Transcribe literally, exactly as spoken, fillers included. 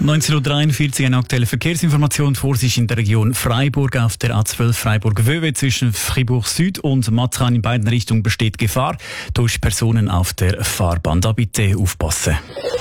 neunzehn Uhr dreiundvierzig, eine aktuelle Verkehrsinformation. Vorsicht in der Region Freiburg auf der A zwölf Freiburg-Wöwe zwischen Fribourg Süd und Marzahn in beiden Richtungen besteht Gefahr durch Personen auf der Fahrbahn. Da bitte aufpassen.